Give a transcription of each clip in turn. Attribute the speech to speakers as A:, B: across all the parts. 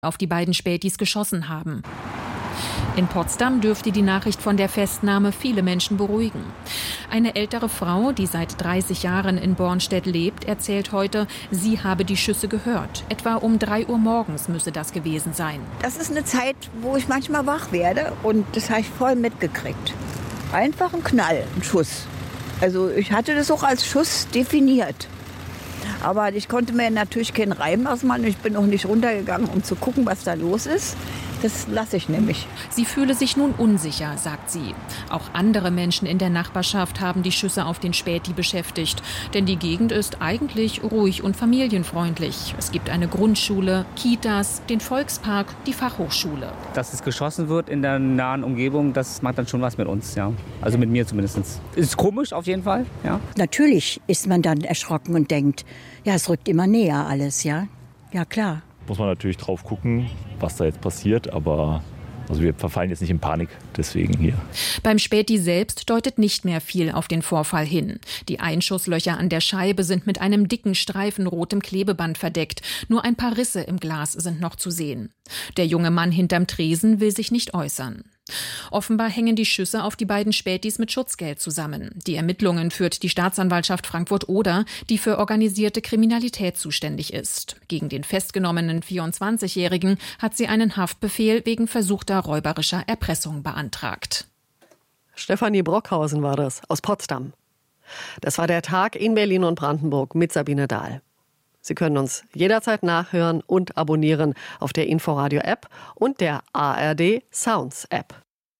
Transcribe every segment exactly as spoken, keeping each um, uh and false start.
A: auf die beiden Spätis geschossen haben. In Potsdam dürfte die Nachricht von der Festnahme viele Menschen beruhigen. Eine ältere Frau, die seit dreißig Jahren in Bornstedt lebt, erzählt heute, sie habe die Schüsse gehört. Etwa um drei Uhr morgens müsse das gewesen sein.
B: Das ist eine Zeit, wo ich manchmal wach werde und das habe ich voll mitgekriegt. Einfach ein Knall, ein Schuss. Also ich hatte das auch als Schuss definiert. Aber ich konnte mir natürlich keinen Reim ausmachen. Ich bin auch nicht runtergegangen, um zu gucken, was da los ist. Das lasse ich nämlich.
A: Sie fühle sich nun unsicher, sagt sie. Auch andere Menschen in der Nachbarschaft haben die Schüsse auf den Späti beschäftigt. Denn die Gegend ist eigentlich ruhig und familienfreundlich. Es gibt eine Grundschule, Kitas, den Volkspark, die Fachhochschule.
C: Dass es geschossen wird in der nahen Umgebung, das macht dann schon was mit uns, ja. Also mit mir zumindest. Ist komisch auf jeden Fall, ja.
D: Natürlich ist man dann erschrocken und denkt, ja, es rückt immer näher alles, ja. Ja, klar.
E: Muss man natürlich drauf gucken, was da jetzt passiert, aber also wir verfallen jetzt nicht in Panik, deswegen hier.
A: Beim Späti selbst deutet nicht mehr viel auf den Vorfall hin. Die Einschusslöcher an der Scheibe sind mit einem dicken Streifen rotem Klebeband verdeckt. Nur ein paar Risse im Glas sind noch zu sehen. Der junge Mann hinterm Tresen will sich nicht äußern. Offenbar hängen die Schüsse auf die beiden Spätis mit Schutzgeld zusammen. Die Ermittlungen führt die Staatsanwaltschaft Frankfurt-Oder, die für organisierte Kriminalität zuständig ist. Gegen den festgenommenen vierundzwanzigjährigen hat sie einen Haftbefehl wegen versuchter räuberischer Erpressung beantragt.
F: Stefanie Brockhausen war das, aus Potsdam. Das war der Tag in Berlin und Brandenburg mit Sabine Dahl. Sie können uns jederzeit nachhören und abonnieren auf der Inforadio-App und der A R D Sounds-App.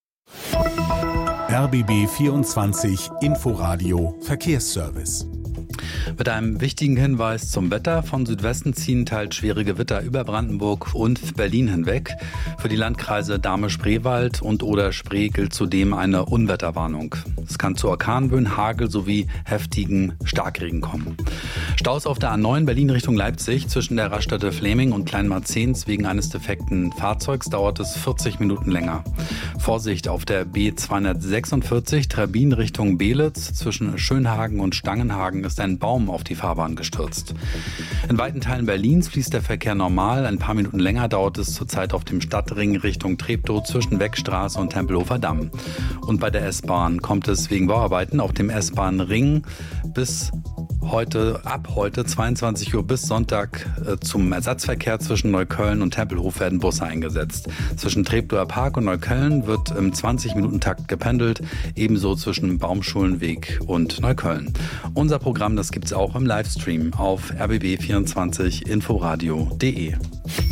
G: R B B vierundzwanzig Inforadio Verkehrsservice.
H: Mit einem wichtigen Hinweis zum Wetter. Von Südwesten ziehen teils schwere Gewitter über Brandenburg und Berlin hinweg. Für die Landkreise Dahme-Spreewald und Oder-Spree gilt zudem eine Unwetterwarnung. Es kann zu Orkanböen, Hagel sowie heftigen Starkregen kommen. Staus auf der A neun Berlin Richtung Leipzig zwischen der Raststätte Fleming und Kleinmarzens wegen eines defekten Fahrzeugs dauert es vierzig Minuten länger. Vorsicht auf der B zweihundertsechsundvierzig Trebbin Richtung Beelitz zwischen Schönhagen und Stangenhagen ist ein Baum auf die Fahrbahn gestürzt. In weiten Teilen Berlins fließt der Verkehr normal. Ein paar Minuten länger dauert es zurzeit auf dem Stadtring Richtung Treptow zwischen Beckstraße und Tempelhofer Damm. Und bei der S-Bahn kommt es wegen Bauarbeiten auf dem S-Bahn-Ring bis heute, ab heute zweiundzwanzig Uhr bis Sonntag äh, zum Ersatzverkehr zwischen Neukölln und Tempelhof werden Busse eingesetzt. Zwischen Treptower Park und Neukölln wird im zwanzig-Minuten-Takt gependelt, ebenso zwischen Baumschulenweg und Neukölln. Unser Programm, das gibt's auch im Livestream auf r b b vierundzwanzig inforadio punkt d e.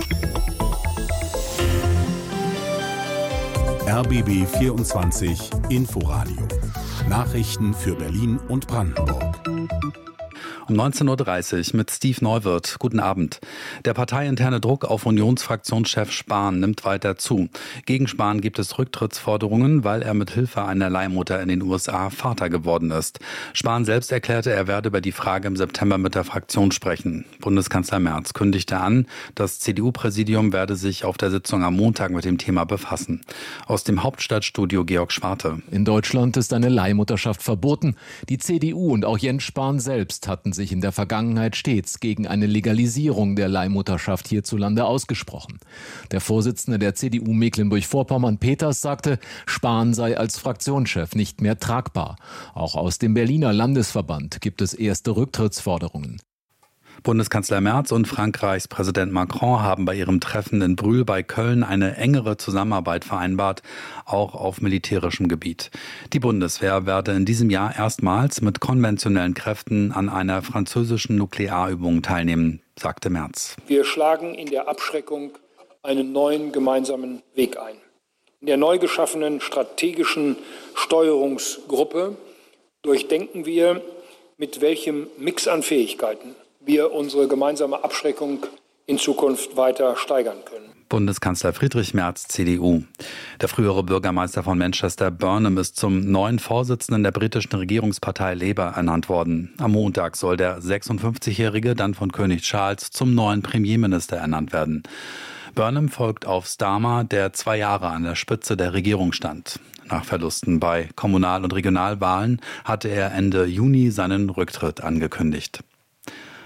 G: R B B vierundzwanzig Inforadio. Nachrichten für Berlin und Brandenburg.
H: Um neunzehn Uhr dreißig mit Steve Neuwirth. Guten Abend. Der parteiinterne Druck auf Unionsfraktionschef Spahn nimmt weiter zu. Gegen Spahn gibt es Rücktrittsforderungen, weil er mit Hilfe einer Leihmutter in den U S A Vater geworden ist. Spahn selbst erklärte, er werde über die Frage im September mit der Fraktion sprechen. Bundeskanzler Merz kündigte an, das C D U-Präsidium werde sich auf der Sitzung am Montag mit dem Thema befassen. Aus dem Hauptstadtstudio Georg Schwarte.
I: In Deutschland ist eine Leihmutterschaft verboten. Die C D U und auch Jens Spahn selbst hatten sich in der Vergangenheit stets gegen eine Legalisierung der Leihmutterschaft hierzulande ausgesprochen. Der Vorsitzende der C D U Mecklenburg-Vorpommern, Peters, sagte, Spahn sei als Fraktionschef nicht mehr tragbar. Auch aus dem Berliner Landesverband gibt es erste Rücktrittsforderungen.
H: Bundeskanzler Merz und Frankreichs Präsident Macron haben bei ihrem Treffen in Brühl bei Köln eine engere Zusammenarbeit vereinbart, auch auf militärischem Gebiet. Die Bundeswehr werde in diesem Jahr erstmals mit konventionellen Kräften an einer französischen Nuklearübung teilnehmen, sagte Merz.
J: Wir schlagen in der Abschreckung einen neuen gemeinsamen Weg ein. In der neu geschaffenen strategischen Steuerungsgruppe durchdenken wir, mit welchem Mix an Fähigkeiten wir unsere gemeinsame Abschreckung in Zukunft weiter steigern können.
H: Bundeskanzler Friedrich Merz, C D U. Der frühere Bürgermeister von Manchester, Burnham, ist zum neuen Vorsitzenden der britischen Regierungspartei Labour ernannt worden. Am Montag soll der sechsundfünfzigjährige dann von König Charles zum neuen Premierminister ernannt werden. Burnham folgt auf Starmer, der zwei Jahre an der Spitze der Regierung stand. Nach Verlusten bei Kommunal- und Regionalwahlen hatte er Ende Juni seinen Rücktritt angekündigt.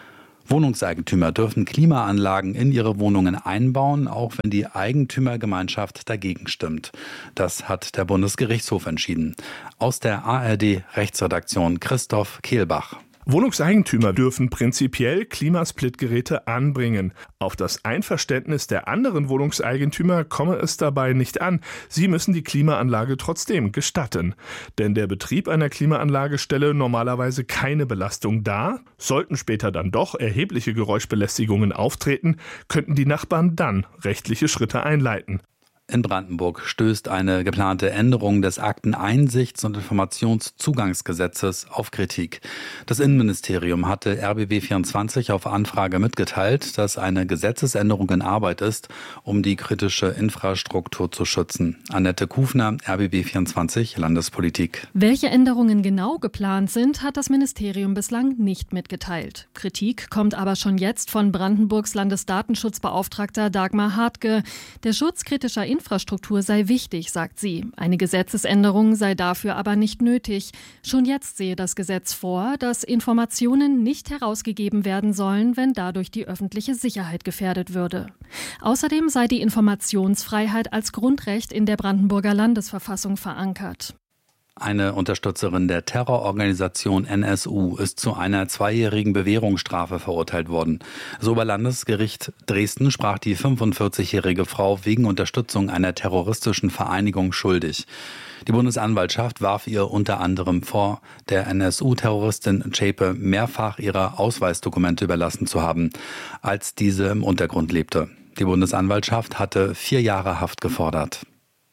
H: Wohnungseigentümer dürfen Klimaanlagen in ihre Wohnungen einbauen, auch wenn die Eigentümergemeinschaft dagegen stimmt. Das hat der Bundesgerichtshof entschieden. Aus der A R D-Rechtsredaktion Christoph Kehlbach.
K: Wohnungseigentümer dürfen prinzipiell Klimasplitgeräte anbringen. Auf das Einverständnis der anderen Wohnungseigentümer komme es dabei nicht an. Sie müssen die Klimaanlage trotzdem gestatten. Denn der Betrieb einer Klimaanlage stelle normalerweise keine Belastung dar. Sollten später dann doch erhebliche Geräuschbelästigungen auftreten, könnten die Nachbarn dann rechtliche Schritte einleiten.
H: In Brandenburg stößt eine geplante Änderung des Akteneinsichts- und Informationszugangsgesetzes auf Kritik. Das Innenministerium hatte R B B vierundzwanzig auf Anfrage mitgeteilt, dass eine Gesetzesänderung in Arbeit ist, um die kritische Infrastruktur zu schützen. Annette Kufner, R B B vierundzwanzig, Landespolitik.
L: Welche Änderungen genau geplant sind, hat das Ministerium bislang nicht mitgeteilt. Kritik kommt aber schon jetzt von Brandenburgs Landesdatenschutzbeauftragter Dagmar Hartke. Der Schutz kritischer Infrastruktur sei wichtig, sagt sie. Eine Gesetzesänderung sei dafür aber nicht nötig. Schon jetzt sehe das Gesetz vor, dass Informationen nicht herausgegeben werden sollen, wenn dadurch die öffentliche Sicherheit gefährdet würde. Außerdem sei die Informationsfreiheit als Grundrecht in der Brandenburger Landesverfassung verankert.
H: Eine Unterstützerin der Terrororganisation N S U ist zu einer zweijährigen Bewährungsstrafe verurteilt worden. Das Oberlandesgericht Dresden sprach die fünfundvierzigjährige Frau wegen Unterstützung einer terroristischen Vereinigung schuldig. Die Bundesanwaltschaft warf ihr unter anderem vor, der N S U-Terroristin Zschäpe mehrfach ihre Ausweisdokumente überlassen zu haben, als diese im Untergrund lebte. Die Bundesanwaltschaft hatte vier Jahre Haft gefordert.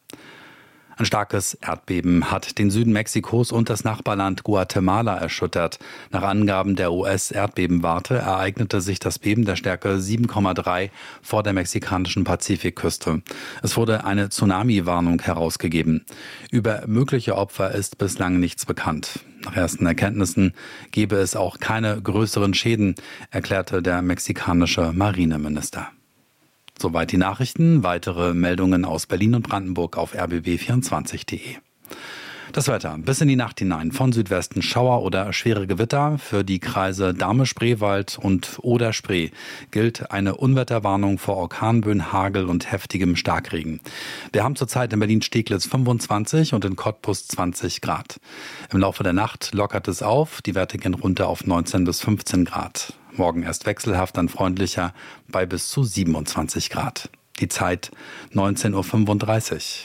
H: Ein starkes Erdbeben hat den Süden Mexikos und das Nachbarland Guatemala erschüttert. Nach Angaben der U S-Erdbebenwarte ereignete sich das Beben der Stärke sieben Komma drei vor der mexikanischen Pazifikküste. Es wurde eine Tsunami-Warnung herausgegeben. Über mögliche Opfer ist bislang nichts bekannt. Nach ersten Erkenntnissen gebe es auch keine größeren Schäden, erklärte der mexikanische Marineminister. Soweit die Nachrichten. Weitere Meldungen aus Berlin und Brandenburg auf r b b vierundzwanzig punkt de. Das Wetter. Bis in die Nacht hinein. Von Südwesten Schauer oder schwere Gewitter. Für die Kreise Dahme-Spreewald und Oder-Spree gilt eine Unwetterwarnung vor Orkanböen, Hagel und heftigem Starkregen. Wir haben zurzeit in Berlin-Steglitz fünfundzwanzig und in Cottbus zwanzig Grad. Im Laufe der Nacht lockert es auf. Die Werte gehen runter auf neunzehn bis fünfzehn Grad. Morgen erst wechselhaft, dann freundlicher bei bis zu siebenundzwanzig Grad. Die Zeit neunzehn Uhr fünfunddreißig.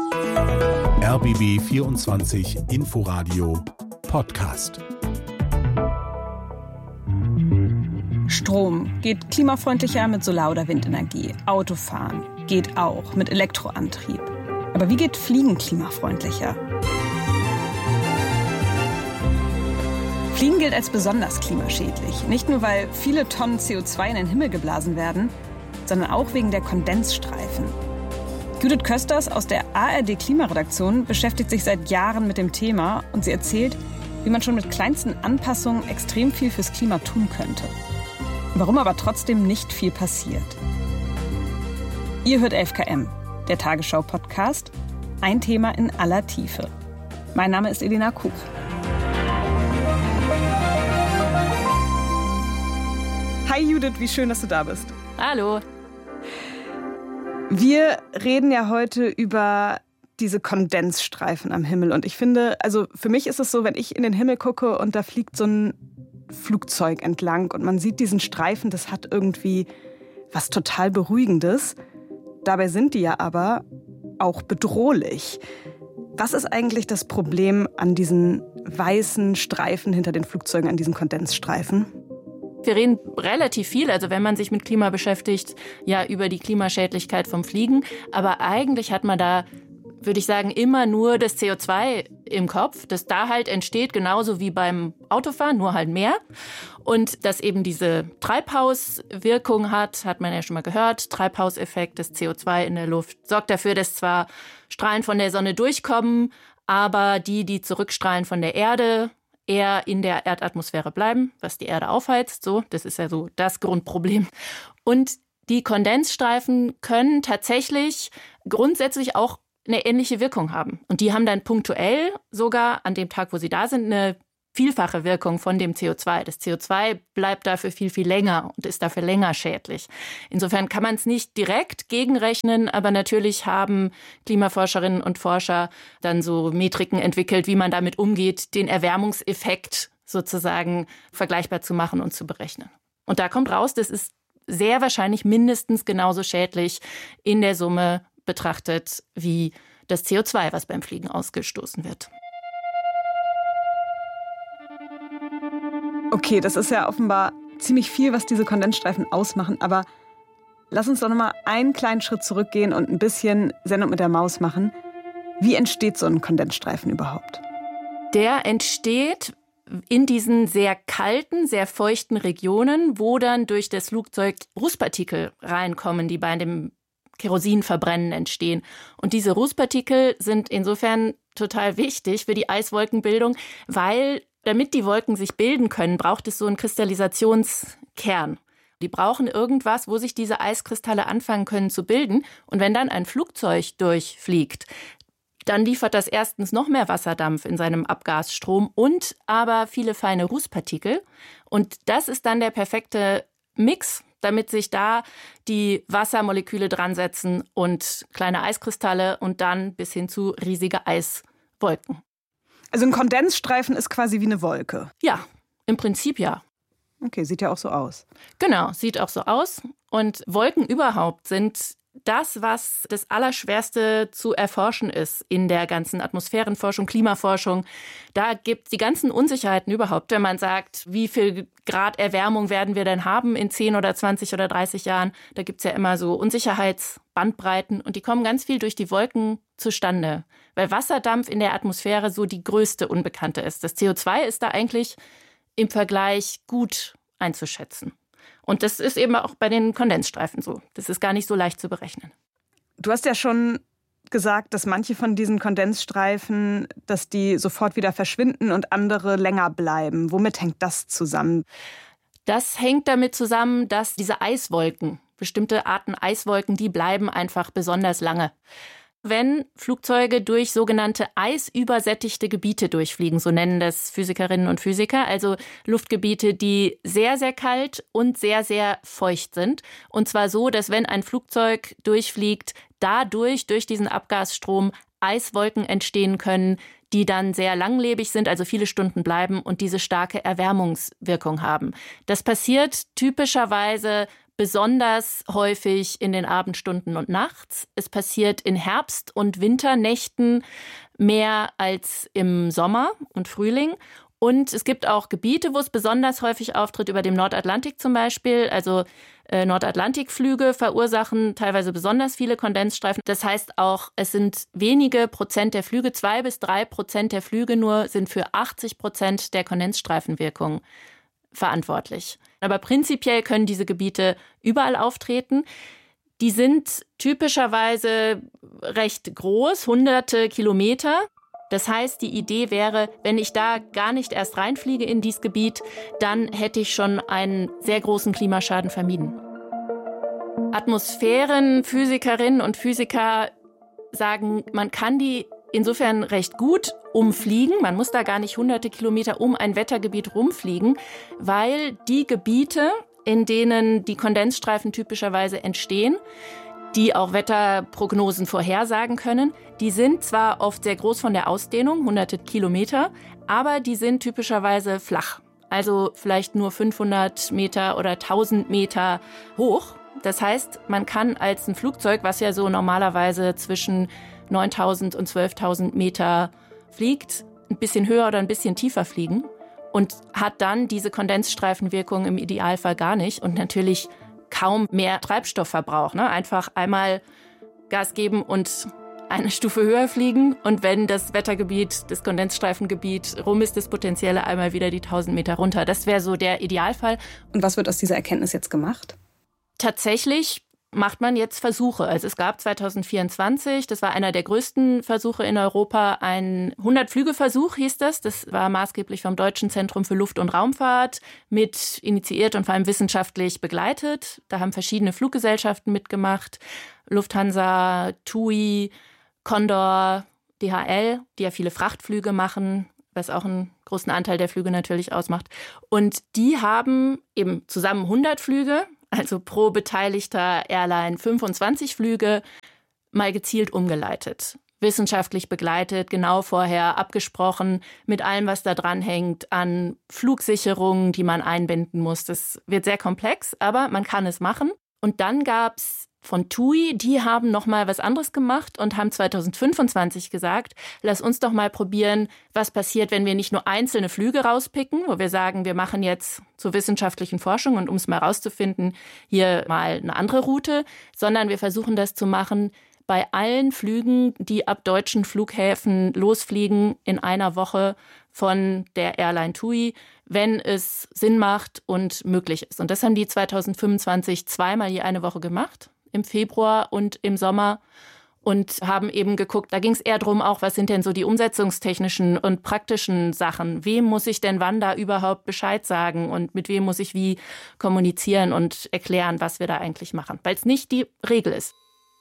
G: R B B vierundzwanzig Inforadio Podcast.
M: Strom geht klimafreundlicher mit Solar- oder Windenergie. Autofahren geht auch mit Elektroantrieb. Aber wie geht Fliegen klimafreundlicher? Fliegen gilt als besonders klimaschädlich. Nicht nur, weil viele Tonnen C O zwei in den Himmel geblasen werden, sondern auch wegen der Kondensstreifen. Judith Kösters aus der A R D-Klimaredaktion beschäftigt sich seit Jahren mit dem Thema und sie erzählt, wie man schon mit kleinsten Anpassungen extrem viel fürs Klima tun könnte. Warum aber trotzdem nicht viel passiert. Ihr hört elf Kilometer, der Tagesschau-Podcast, ein Thema in aller Tiefe. Mein Name ist Elena Kuch. Hi Judith, wie schön, dass du da bist.
N: Hallo.
M: Wir reden ja heute über diese Kondensstreifen am Himmel. Und ich finde, also für mich ist es so, wenn ich in den Himmel gucke und da fliegt so ein Flugzeug entlang und man sieht diesen Streifen, das hat irgendwie was total Beruhigendes. Dabei sind die ja aber auch bedrohlich. Was ist eigentlich das Problem an diesen weißen Streifen hinter den Flugzeugen, an diesen Kondensstreifen?
N: Wir reden relativ viel, also wenn man sich mit Klima beschäftigt, ja über die Klimaschädlichkeit vom Fliegen. Aber eigentlich hat man da, würde ich sagen, immer nur das C O zwei im Kopf, das da halt entsteht, genauso wie beim Autofahren, nur halt mehr. Und das eben diese Treibhauswirkung hat, hat man ja schon mal gehört. Treibhauseffekt, das C O zwei in der Luft sorgt dafür, dass zwar Strahlen von der Sonne durchkommen, aber die, die zurückstrahlen von der Erde, eher in der Erdatmosphäre bleiben, was die Erde aufheizt. So, das ist ja so das Grundproblem. Und die Kondensstreifen können tatsächlich grundsätzlich auch eine ähnliche Wirkung haben. Und die haben dann punktuell sogar an dem Tag, wo sie da sind, eine vielfache Wirkung von dem C O zwei. Das C O zwei bleibt dafür viel, viel länger und ist dafür länger schädlich. Insofern kann man es nicht direkt gegenrechnen, aber natürlich haben Klimaforscherinnen und Forscher dann so Metriken entwickelt, wie man damit umgeht, den Erwärmungseffekt sozusagen vergleichbar zu machen und zu berechnen. Und da kommt raus, das ist sehr wahrscheinlich mindestens genauso schädlich in der Summe betrachtet wie das C O zwei, was beim Fliegen ausgestoßen wird.
M: Okay, das ist ja offenbar ziemlich viel, was diese Kondensstreifen ausmachen. Aber lass uns doch noch mal einen kleinen Schritt zurückgehen und ein bisschen Sendung mit der Maus machen. Wie entsteht so ein Kondensstreifen überhaupt?
N: Der entsteht in diesen sehr kalten, sehr feuchten Regionen, wo dann durch das Flugzeug Rußpartikel reinkommen, die bei dem Kerosinverbrennen entstehen. Und diese Rußpartikel sind insofern total wichtig für die Eiswolkenbildung, weil damit die Wolken sich bilden können, braucht es so einen Kristallisationskern. Die brauchen irgendwas, wo sich diese Eiskristalle anfangen können zu bilden. Und wenn dann ein Flugzeug durchfliegt, dann liefert das erstens noch mehr Wasserdampf in seinem Abgasstrom und aber viele feine Rußpartikel. Und das ist dann der perfekte Mix, damit sich da die Wassermoleküle dran setzen und kleine Eiskristalle und dann bis hin zu riesige Eiswolken.
M: Also ein Kondensstreifen ist quasi wie eine Wolke?
N: Ja, im Prinzip ja.
M: Okay, sieht ja auch so aus.
N: Genau, sieht auch so aus. Und Wolken überhaupt sind das, was das Allerschwerste zu erforschen ist in der ganzen Atmosphärenforschung, Klimaforschung. Da gibt es die ganzen Unsicherheiten überhaupt, wenn man sagt, wie viel Grad Erwärmung werden wir denn haben in zehn oder zwanzig oder dreißig Jahren. Da gibt es ja immer so Unsicherheitsbandbreiten und die kommen ganz viel durch die Wolken zustande, weil Wasserdampf in der Atmosphäre so die größte Unbekannte ist. Das C O zwei ist da eigentlich im Vergleich gut einzuschätzen. Und das ist eben auch bei den Kondensstreifen so. Das ist gar nicht so leicht zu berechnen.
M: Du hast ja schon gesagt, dass manche von diesen Kondensstreifen, dass die sofort wieder verschwinden und andere länger bleiben. Womit hängt das zusammen?
N: Das hängt damit zusammen, dass diese Eiswolken, bestimmte Arten Eiswolken, die bleiben einfach besonders lange. Wenn Flugzeuge durch sogenannte eisübersättigte Gebiete durchfliegen, so nennen das Physikerinnen und Physiker, also Luftgebiete, die sehr, sehr kalt und sehr, sehr feucht sind. Und zwar so, dass wenn ein Flugzeug durchfliegt, dadurch, durch diesen Abgasstrom, Eiswolken entstehen können, die dann sehr langlebig sind, also viele Stunden bleiben und diese starke Erwärmungswirkung haben. Das passiert typischerweise besonders häufig in den Abendstunden und nachts. Es passiert in Herbst- und Winternächten mehr als im Sommer und Frühling. Und es gibt auch Gebiete, wo es besonders häufig auftritt, über dem Nordatlantik zum Beispiel. Also äh, Nordatlantikflüge verursachen teilweise besonders viele Kondensstreifen. Das heißt auch, es sind wenige Prozent der Flüge, zwei bis drei Prozent der Flüge nur, sind für achtzig Prozent der Kondensstreifenwirkung verantwortlich. Aber prinzipiell können diese Gebiete überall auftreten. Die sind typischerweise recht groß, hunderte Kilometer. Das heißt, die Idee wäre, wenn ich da gar nicht erst reinfliege in dieses Gebiet, dann hätte ich schon einen sehr großen Klimaschaden vermieden. Atmosphärenphysikerinnen und Physiker sagen, man kann die insofern recht gut umfliegen. Man muss da gar nicht hunderte Kilometer um ein Wettergebiet rumfliegen, weil die Gebiete, in denen die Kondensstreifen typischerweise entstehen, die auch Wetterprognosen vorhersagen können, die sind zwar oft sehr groß von der Ausdehnung, hunderte Kilometer, aber die sind typischerweise flach. Also vielleicht nur fünfhundert Meter oder tausend Meter hoch. Das heißt, man kann als ein Flugzeug, was ja so normalerweise zwischen neuntausend und zwölftausend Meter fliegt, ein bisschen höher oder ein bisschen tiefer fliegen und hat dann diese Kondensstreifenwirkung im Idealfall gar nicht und natürlich kaum mehr Treibstoffverbrauch. Ne? Einfach einmal Gas geben und eine Stufe höher fliegen und wenn das Wettergebiet, das Kondensstreifengebiet rum ist, das Potenzielle einmal wieder die tausend Meter runter. Das wäre so der Idealfall.
M: Und was wird aus dieser Erkenntnis jetzt gemacht?
N: Tatsächlich macht man jetzt Versuche. Also es gab zwanzig vierundzwanzig, das war einer der größten Versuche in Europa, ein hundert-Flüge-Versuch hieß das. Das war maßgeblich vom Deutschen Zentrum für Luft- und Raumfahrt mit initiiert und vor allem wissenschaftlich begleitet. Da haben verschiedene Fluggesellschaften mitgemacht. Lufthansa, T U I, Condor, D H L, die ja viele Frachtflüge machen, was auch einen großen Anteil der Flüge natürlich ausmacht. Und die haben eben zusammen hundert Flüge, also pro beteiligter Airline fünfundzwanzig Flüge, mal gezielt umgeleitet. Wissenschaftlich begleitet, genau vorher abgesprochen, mit allem, was da dran hängt, an Flugsicherungen, die man einbinden muss. Das wird sehr komplex, aber man kann es machen. Und dann gab es von T U I, die haben noch mal was anderes gemacht und haben zweitausendfünfundzwanzig gesagt, lass uns doch mal probieren, was passiert, wenn wir nicht nur einzelne Flüge rauspicken, wo wir sagen, wir machen jetzt zur wissenschaftlichen Forschung und um es mal rauszufinden, hier mal eine andere Route, sondern wir versuchen das zu machen bei allen Flügen, die ab deutschen Flughäfen losfliegen in einer Woche von der Airline T U I, wenn es Sinn macht und möglich ist. Und das haben die zweitausendfünfundzwanzig zweimal je eine Woche gemacht, im Februar und im Sommer, und haben eben geguckt, da ging es eher darum auch, was sind denn so die umsetzungstechnischen und praktischen Sachen? Wem muss ich denn wann da überhaupt Bescheid sagen und mit wem muss ich wie kommunizieren und erklären, was wir da eigentlich machen? Weil es nicht die Regel ist.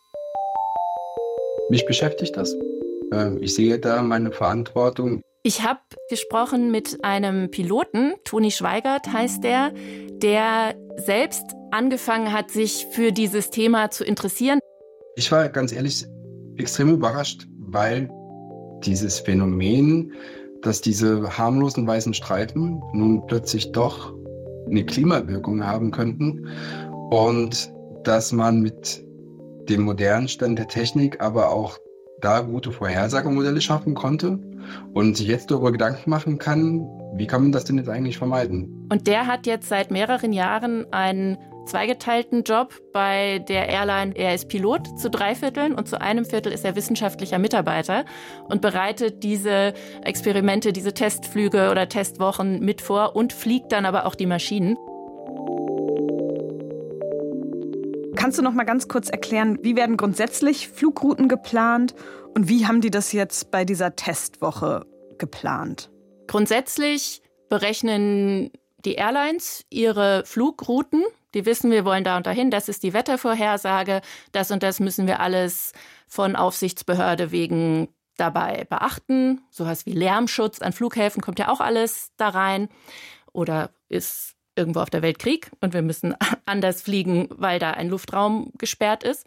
O: Mich beschäftigt das. Ich sehe da meine Verantwortung.
N: Ich habe gesprochen mit einem Piloten, Toni Schweigert heißt der, der selbst angefangen hat, sich für dieses Thema zu interessieren.
O: Ich war ganz ehrlich extrem überrascht, weil dieses Phänomen, dass diese harmlosen weißen Streifen nun plötzlich doch eine Klimawirkung haben könnten und dass man mit dem modernen Stand der Technik aber auch da gute Vorhersagemodelle schaffen konnte und sich jetzt darüber Gedanken machen kann, wie kann man das denn jetzt eigentlich vermeiden?
N: Und der hat jetzt seit mehreren Jahren einen zweigeteilten Job bei der Airline. Er ist Pilot zu drei Vierteln und zu einem Viertel ist er wissenschaftlicher Mitarbeiter und bereitet diese Experimente, diese Testflüge oder Testwochen mit vor und fliegt dann aber auch die Maschinen.
M: Kannst du noch mal ganz kurz erklären, wie werden grundsätzlich Flugrouten geplant und wie haben die das jetzt bei dieser Testwoche geplant?
N: Grundsätzlich berechnen die Airlines ihre Flugrouten. Die wissen, wir wollen da und dahin, das ist die Wettervorhersage, das und das müssen wir alles von Aufsichtsbehörde wegen dabei beachten. Sowas wie Lärmschutz an Flughäfen kommt ja auch alles da rein. Oder ist irgendwo auf der Welt Krieg und wir müssen anders fliegen, weil da ein Luftraum gesperrt ist.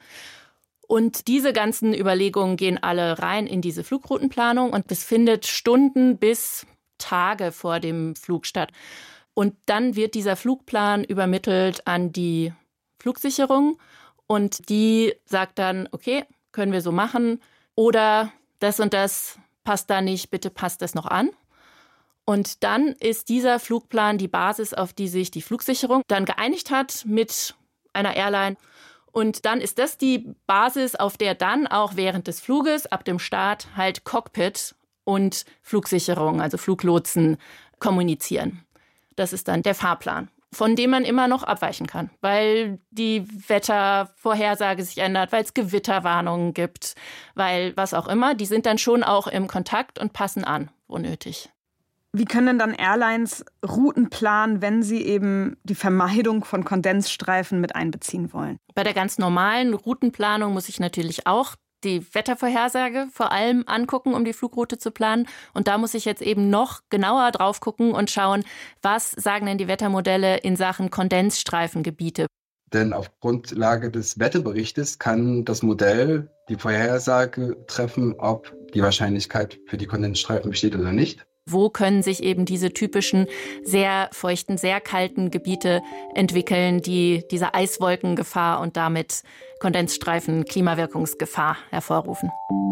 N: Und diese ganzen Überlegungen gehen alle rein in diese Flugroutenplanung und das findet Stunden bis Tage vor dem Flug statt. Und dann wird dieser Flugplan übermittelt an die Flugsicherung und die sagt dann, okay, können wir so machen oder das und das passt da nicht, bitte passt das noch an. Und dann ist dieser Flugplan die Basis, auf die sich die Flugsicherung dann geeinigt hat mit einer Airline. Und dann ist das die Basis, auf der dann auch während des Fluges, ab dem Start, halt Cockpit und Flugsicherung, also Fluglotsen, kommunizieren. Das ist dann der Fahrplan, von dem man immer noch abweichen kann, weil die Wettervorhersage sich ändert, weil es Gewitterwarnungen gibt, weil was auch immer. Die sind dann schon auch im Kontakt und passen an, wo nötig.
M: Wie können denn dann Airlines Routen planen, wenn sie eben die Vermeidung von Kondensstreifen mit einbeziehen wollen?
N: Bei der ganz normalen Routenplanung muss ich natürlich auch die Wettervorhersage vor allem angucken, um die Flugroute zu planen. Und da muss ich jetzt eben noch genauer drauf gucken und schauen, was sagen denn die Wettermodelle in Sachen Kondensstreifengebiete.
O: Denn auf Grundlage des Wetterberichtes kann das Modell die Vorhersage treffen, ob die Wahrscheinlichkeit für die Kondensstreifen besteht oder nicht.
N: Wo können sich eben diese typischen sehr feuchten, sehr kalten Gebiete entwickeln, die diese Eiswolkengefahr und damit Kondensstreifen Klimawirkungsgefahr hervorrufen.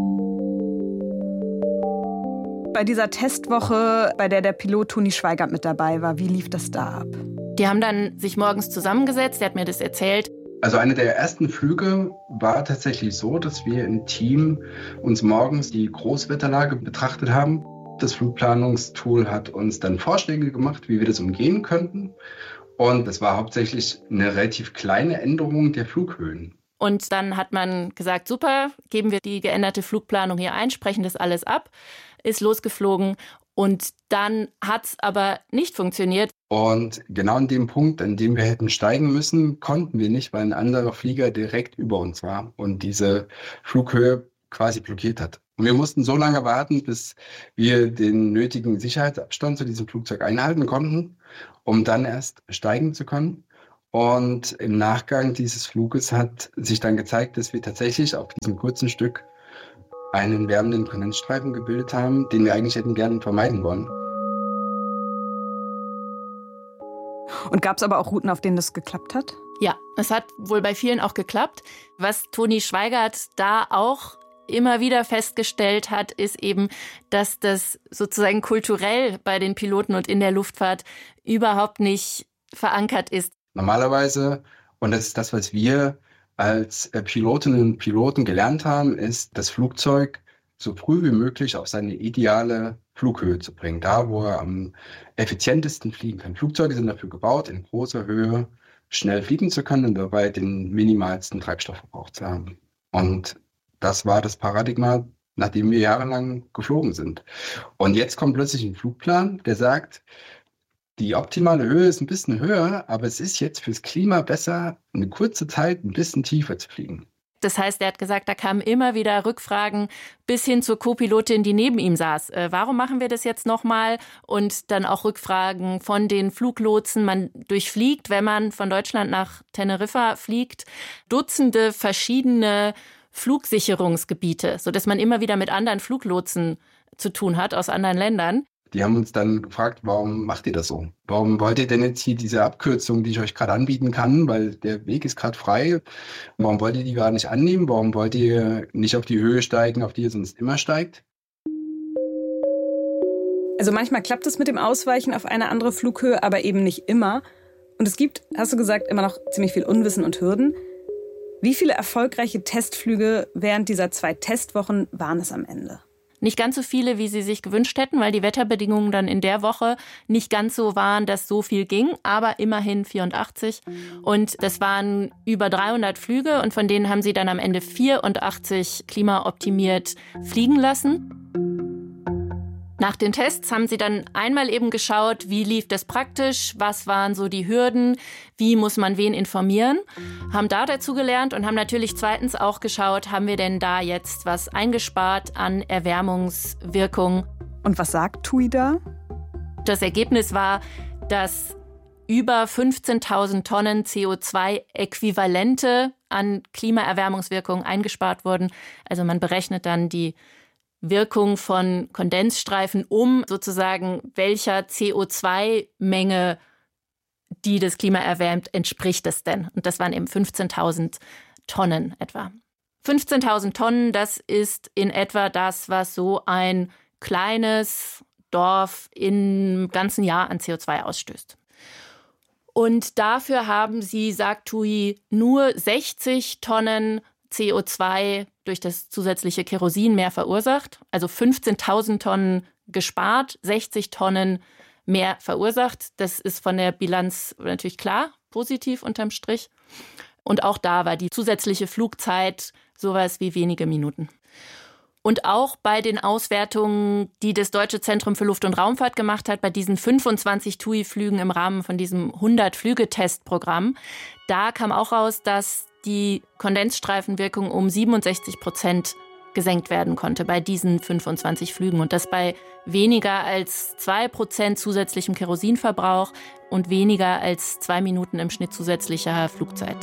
M: Bei dieser Testwoche, bei der der Pilot Toni Schweigert mit dabei war, wie lief das da ab?
N: Die haben dann sich morgens zusammengesetzt, der hat mir das erzählt.
O: Also einer der ersten Flüge war tatsächlich so, dass wir im Team uns morgens die Großwetterlage betrachtet haben. Das Flugplanungstool hat uns dann Vorschläge gemacht, wie wir das umgehen könnten. Und das war hauptsächlich eine relativ kleine Änderung der Flughöhen.
N: Und dann hat man gesagt, super, geben wir die geänderte Flugplanung hier ein, sprechen das alles ab, ist losgeflogen. Und dann hat es aber nicht funktioniert.
O: Und genau an dem Punkt, an dem wir hätten steigen müssen, konnten wir nicht, weil ein anderer Flieger direkt über uns war und diese Flughöhe quasi blockiert hat. Und wir mussten so lange warten, bis wir den nötigen Sicherheitsabstand zu diesem Flugzeug einhalten konnten, um dann erst steigen zu können. Und im Nachgang dieses Fluges hat sich dann gezeigt, dass wir tatsächlich auf diesem kurzen Stück einen wärmenden Kondensstreifen gebildet haben, den wir eigentlich hätten gerne vermeiden wollen.
M: Und gab es aber auch Routen, auf denen das geklappt hat?
N: Ja, es hat wohl bei vielen auch geklappt. Was Toni Schweigert da auch immer wieder festgestellt hat, ist eben, dass das sozusagen kulturell bei den Piloten und in der Luftfahrt überhaupt nicht verankert ist.
O: Normalerweise, und das ist das, was wir als Pilotinnen und Piloten gelernt haben, ist, das Flugzeug so früh wie möglich auf seine ideale Flughöhe zu bringen. Da, wo er am effizientesten fliegen kann. Flugzeuge sind dafür gebaut, in großer Höhe schnell fliegen zu können und dabei den minimalsten Treibstoffverbrauch zu haben. Und das war das Paradigma, nach dem wir jahrelang geflogen sind. Und jetzt kommt plötzlich ein Flugplan, der sagt, die optimale Höhe ist ein bisschen höher, aber es ist jetzt fürs Klima besser, eine kurze Zeit ein bisschen tiefer zu fliegen.
N: Das heißt, er hat gesagt, da kamen immer wieder Rückfragen bis hin zur Co-Pilotin, die neben ihm saß. Äh, warum machen wir das jetzt nochmal? Und dann auch Rückfragen von den Fluglotsen. Man durchfliegt, wenn man von Deutschland nach Teneriffa fliegt, Dutzende verschiedene Flugsicherungsgebiete, sodass man immer wieder mit anderen Fluglotsen zu tun hat aus anderen Ländern.
O: Die haben uns dann gefragt, warum macht ihr das so? Warum wollt ihr denn jetzt hier diese Abkürzung, die ich euch gerade anbieten kann, weil der Weg ist gerade frei, warum wollt ihr die gar nicht annehmen? Warum wollt ihr nicht auf die Höhe steigen, auf die ihr sonst immer steigt?
M: Also manchmal klappt es mit dem Ausweichen auf eine andere Flughöhe, aber eben nicht immer. Und es gibt, hast du gesagt, immer noch ziemlich viel Unwissen und Hürden. Wie viele erfolgreiche Testflüge während dieser zwei Testwochen waren es am Ende?
N: Nicht ganz so viele, wie sie sich gewünscht hätten, weil die Wetterbedingungen dann in der Woche nicht ganz so waren, dass so viel ging, aber immerhin vierundachtzig. Und das waren über dreihundert Flüge und von denen haben sie dann am Ende vierundachtzig klimaoptimiert fliegen lassen. Nach den Tests haben sie dann einmal eben geschaut, wie lief das praktisch, was waren so die Hürden, wie muss man wen informieren, haben da dazu gelernt und haben natürlich zweitens auch geschaut, haben wir denn da jetzt was eingespart an Erwärmungswirkung.
M: Und was sagt T U I da?
N: Das Ergebnis war, dass über fünfzehntausend Tonnen C O zwei Äquivalente an Klimaerwärmungswirkung eingespart wurden. Also man berechnet dann die Wirkung von Kondensstreifen um, sozusagen welcher C O zwei Menge, die das Klima erwärmt, entspricht es denn? Und das waren eben fünfzehntausend Tonnen etwa. fünfzehntausend Tonnen, das ist in etwa das, was so ein kleines Dorf im ganzen Jahr an C O zwei ausstößt. Und dafür haben sie, sagt T U I, nur sechzig Tonnen C O zwei durch das zusätzliche Kerosin mehr verursacht, also fünfzehntausend Tonnen gespart, sechzig Tonnen mehr verursacht. Das ist von der Bilanz natürlich klar, positiv unterm Strich. Und auch da war die zusätzliche Flugzeit sowas wie wenige Minuten. Und auch bei den Auswertungen, die das Deutsche Zentrum für Luft- und Raumfahrt gemacht hat, bei diesen fünfundzwanzig T U I-Flügen im Rahmen von diesem hundert-Flüge-Testprogramm, da kam auch raus, dass die Kondensstreifenwirkung um siebenundsechzig Prozent gesenkt werden konnte bei diesen fünfundzwanzig Flügen. Und das bei weniger als zwei Prozent zusätzlichem Kerosinverbrauch und weniger als zwei Minuten im Schnitt zusätzlicher Flugzeit.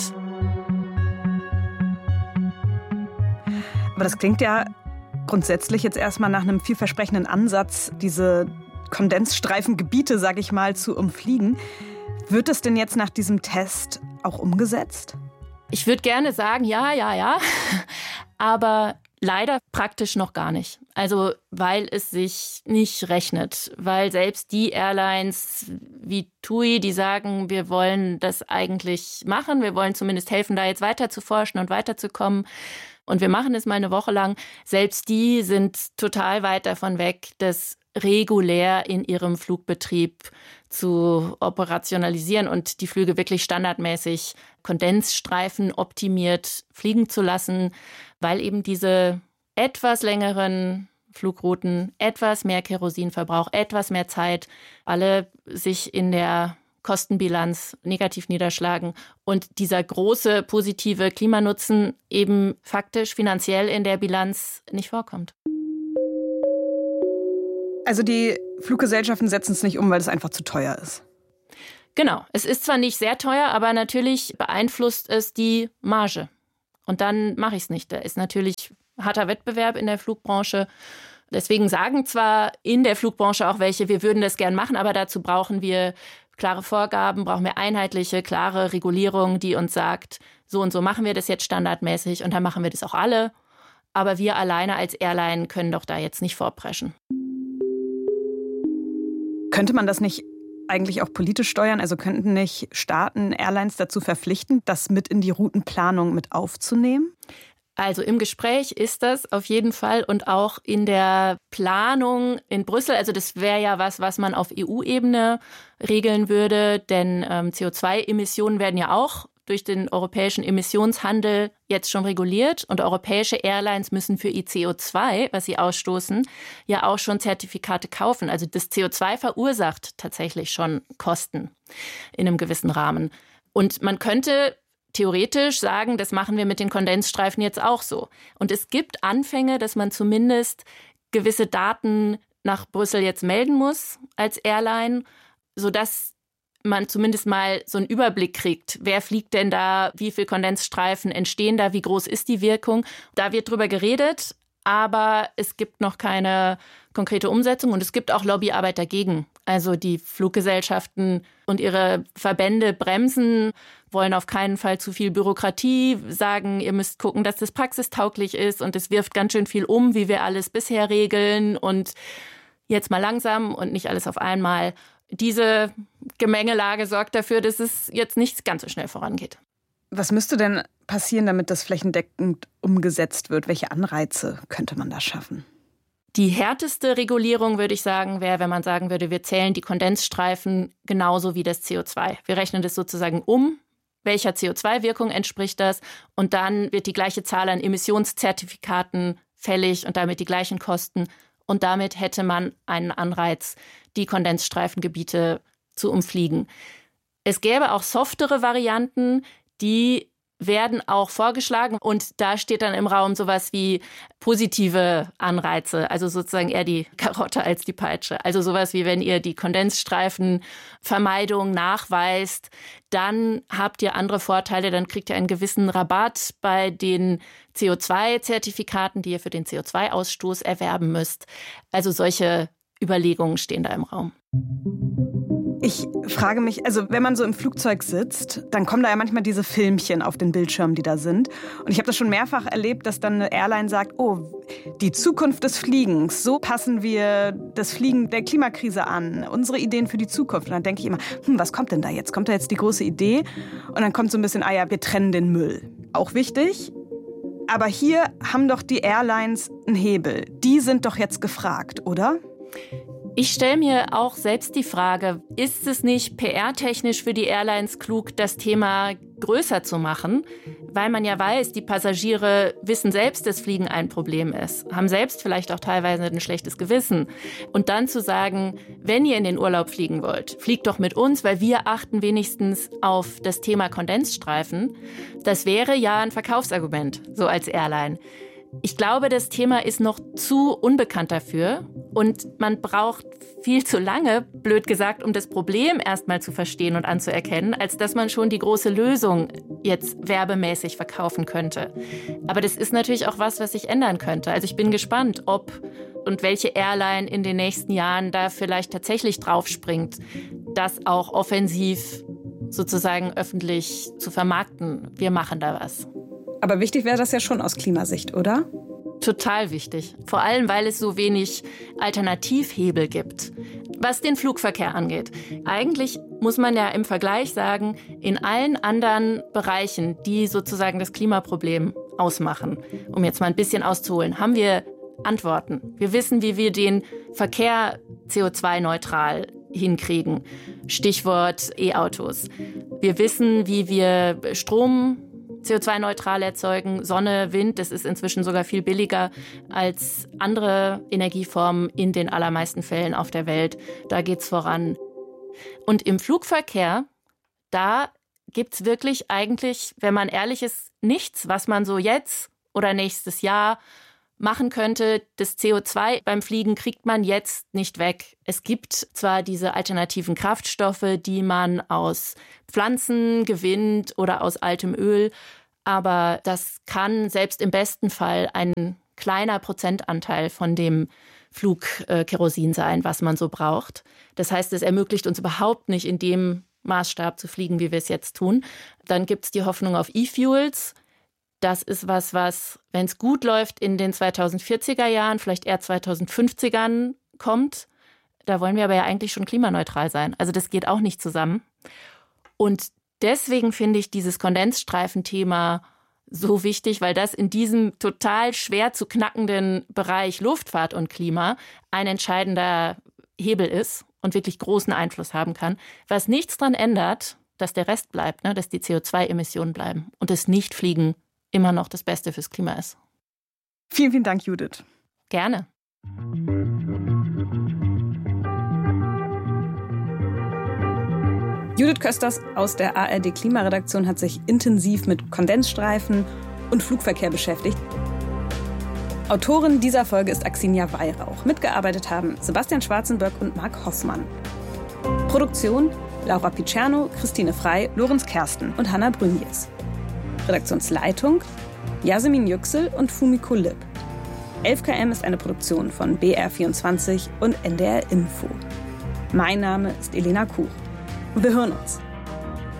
M: Aber das klingt ja grundsätzlich jetzt erstmal nach einem vielversprechenden Ansatz, diese Kondensstreifengebiete, sage ich mal, zu umfliegen. Wird es denn jetzt nach diesem Test auch umgesetzt?
N: Ich würde gerne sagen, ja, ja, ja, aber leider praktisch noch gar nicht. Also weil es sich nicht rechnet, weil selbst die Airlines wie T U I, die sagen, wir wollen das eigentlich machen, wir wollen zumindest helfen, da jetzt weiter zu forschen und weiterzukommen und wir machen es mal eine Woche lang, selbst die sind total weit davon weg, das regulär in ihrem Flugbetrieb zu operationalisieren und die Flüge wirklich standardmäßig Kondensstreifen optimiert fliegen zu lassen, weil eben diese etwas längeren Flugrouten, etwas mehr Kerosinverbrauch, etwas mehr Zeit, alle sich in der Kostenbilanz negativ niederschlagen und dieser große positive Klimanutzen eben faktisch finanziell in der Bilanz nicht vorkommt.
M: Also die Fluggesellschaften setzen es nicht um, weil es einfach zu teuer ist.
N: Genau. Es ist zwar nicht sehr teuer, aber natürlich beeinflusst es die Marge. Und dann mache ich es nicht. Da ist natürlich harter Wettbewerb in der Flugbranche. Deswegen sagen zwar in der Flugbranche auch welche, wir würden das gern machen, aber dazu brauchen wir klare Vorgaben, brauchen wir einheitliche, klare Regulierung, die uns sagt, so und so machen wir das jetzt standardmäßig und dann machen wir das auch alle. Aber wir alleine als Airline können doch da jetzt nicht vorpreschen.
M: Könnte man das nicht eigentlich auch politisch steuern? Also könnten nicht Staaten Airlines dazu verpflichten, das mit in die Routenplanung mit aufzunehmen?
N: Also im Gespräch ist das auf jeden Fall und auch in der Planung in Brüssel. Also das wäre ja was, was man auf E U-Ebene regeln würde, denn ähm, C O zwei Emissionen werden ja auch durch den europäischen Emissionshandel jetzt schon reguliert und europäische Airlines müssen für ihr C O zwei, was sie ausstoßen, ja auch schon Zertifikate kaufen. Also das C O zwei verursacht tatsächlich schon Kosten in einem gewissen Rahmen. Und man könnte theoretisch sagen, das machen wir mit den Kondensstreifen jetzt auch so. Und es gibt Anfänge, dass man zumindest gewisse Daten nach Brüssel jetzt melden muss als Airline, sodass man zumindest mal so einen Überblick kriegt. Wer fliegt denn da? Wie viele Kondensstreifen entstehen da? Wie groß ist die Wirkung? Da wird drüber geredet, aber es gibt noch keine konkrete Umsetzung und es gibt auch Lobbyarbeit dagegen. Also die Fluggesellschaften und ihre Verbände bremsen, wollen auf keinen Fall zu viel Bürokratie, sagen, ihr müsst gucken, dass das praxistauglich ist und es wirft ganz schön viel um, wie wir alles bisher regeln und jetzt mal langsam und nicht alles auf einmal. Diese Gemengelage sorgt dafür, dass es jetzt nicht ganz so schnell vorangeht.
M: Was müsste denn passieren, damit das flächendeckend umgesetzt wird? Welche Anreize könnte man da schaffen?
N: Die härteste Regulierung, würde ich sagen, wäre, wenn man sagen würde, wir zählen die Kondensstreifen genauso wie das C O zwei. Wir rechnen das sozusagen um, welcher C O zwei Wirkung entspricht das und dann wird die gleiche Zahl an Emissionszertifikaten fällig und damit die gleichen Kosten. Und damit hätte man einen Anreiz, die Kondensstreifengebiete zu umfliegen. Es gäbe auch softere Varianten, die werden auch vorgeschlagen. Und da steht dann im Raum sowas wie positive Anreize, also sozusagen eher die Karotte als die Peitsche. Also sowas wie, wenn ihr die Kondensstreifenvermeidung nachweist, dann habt ihr andere Vorteile, dann kriegt ihr einen gewissen Rabatt bei den C O zwei Zertifikaten, die ihr für den C O zwei Ausstoß erwerben müsst. Also solche Überlegungen stehen da im Raum.
M: Ich frage mich, also wenn man so im Flugzeug sitzt, dann kommen da ja manchmal diese Filmchen auf den Bildschirmen, die da sind. Und ich habe das schon mehrfach erlebt, dass dann eine Airline sagt, oh, die Zukunft des Fliegens, so passen wir das Fliegen der Klimakrise an, unsere Ideen für die Zukunft. Und dann denke ich immer, hm, was kommt denn da jetzt? Kommt da jetzt die große Idee? Und dann kommt so ein bisschen, ah ja, wir trennen den Müll. Auch wichtig. Aber hier haben doch die Airlines einen Hebel. Die sind doch jetzt gefragt, oder?
N: Ich stelle mir auch selbst die Frage, ist es nicht P R-technisch für die Airlines klug, das Thema größer zu machen? Weil man ja weiß, die Passagiere wissen selbst, dass Fliegen ein Problem ist, haben selbst vielleicht auch teilweise ein schlechtes Gewissen. Und dann zu sagen, wenn ihr in den Urlaub fliegen wollt, fliegt doch mit uns, weil wir achten wenigstens auf das Thema Kondensstreifen. Das wäre ja ein Verkaufsargument, so als Airline. Ich glaube, das Thema ist noch zu unbekannt dafür und man braucht viel zu lange, blöd gesagt, um das Problem erstmal zu verstehen und anzuerkennen, als dass man schon die große Lösung jetzt werbemäßig verkaufen könnte. Aber das ist natürlich auch was, was sich ändern könnte. Also ich bin gespannt, ob und welche Airline in den nächsten Jahren da vielleicht tatsächlich draufspringt, das auch offensiv sozusagen öffentlich zu vermarkten. Wir machen da was.
M: Aber wichtig wäre das ja schon aus Klimasicht, oder?
N: Total wichtig. Vor allem, weil es so wenig Alternativhebel gibt. Was den Flugverkehr angeht. Eigentlich muss man ja im Vergleich sagen, in allen anderen Bereichen, die sozusagen das Klimaproblem ausmachen, um jetzt mal ein bisschen auszuholen, haben wir Antworten. Wir wissen, wie wir den Verkehr C O zwei neutral hinkriegen. Stichwort E-Autos. Wir wissen, wie wir Strom C O zwei neutral erzeugen, Sonne, Wind, das ist inzwischen sogar viel billiger als andere Energieformen in den allermeisten Fällen auf der Welt. Da geht's voran. Und im Flugverkehr, da gibt's wirklich eigentlich, wenn man ehrlich ist, nichts, was man so jetzt oder nächstes Jahr machen könnte. Das C O zwei beim Fliegen kriegt man jetzt nicht weg. Es gibt zwar diese alternativen Kraftstoffe, die man aus Pflanzen gewinnt oder aus altem Öl, aber das kann selbst im besten Fall ein kleiner Prozentanteil von dem Flugkerosin sein, was man so braucht. Das heißt, es ermöglicht uns überhaupt nicht in dem Maßstab zu fliegen, wie wir es jetzt tun. Dann gibt es die Hoffnung auf E-Fuels. Das ist was, was, wenn es gut läuft, in den zweitausendvierziger Jahren, vielleicht eher zweitausendfünfzigern kommt. Da wollen wir aber ja eigentlich schon klimaneutral sein. Also das geht auch nicht zusammen. Und deswegen finde ich dieses Kondensstreifenthema so wichtig, weil das in diesem total schwer zu knackenden Bereich Luftfahrt und Klima ein entscheidender Hebel ist und wirklich großen Einfluss haben kann. Was nichts daran ändert, dass der Rest bleibt, ne, dass die C O zwei Emissionen bleiben und das Nichtfliegen immer noch das Beste fürs Klima ist.
M: Vielen, vielen Dank, Judith.
N: Gerne.
M: Judith Kösters aus der A R D-Klimaredaktion hat sich intensiv mit Kondensstreifen und Flugverkehr beschäftigt. Autorin dieser Folge ist Axinia Weihrauch. Mitgearbeitet haben Sebastian Schwarzenberg und Marc Hoffmann. Produktion Laura Picerno, Christine Frey, Lorenz Kersten und Hanna Brünjes. Redaktionsleitung Yasemin Yüksel und Fumiko Lipp. elf K M ist eine Produktion von B R vierundzwanzig und N D R Info. Mein Name ist Elena Kuh. Und wir hören uns.